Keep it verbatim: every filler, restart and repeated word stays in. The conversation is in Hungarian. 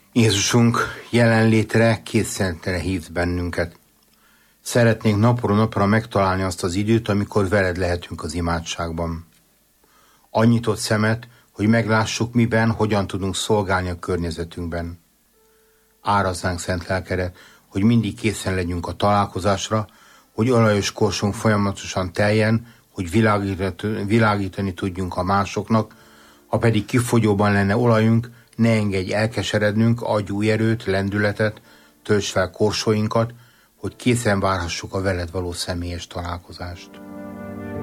Jézusunk jelenlétre, készszentre hívsz bennünket. Szeretnénk napról napra megtalálni azt az időt, amikor veled lehetünk az imádságban. Annyitott szemet, hogy meglássuk, miben, hogyan tudunk szolgálni a környezetünkben. Árazzánk szent lelkedet, hogy mindig készen legyünk a találkozásra, hogy olajos korsunk folyamatosan teljen, hogy világítani, világítani tudjunk a másoknak, ha pedig kifogyóban lenne olajunk, ne engedj elkeserednünk, adj új erőt, lendületet, töltsd fel korsóinkat, hogy készen várhassuk a veled való személyes találkozást.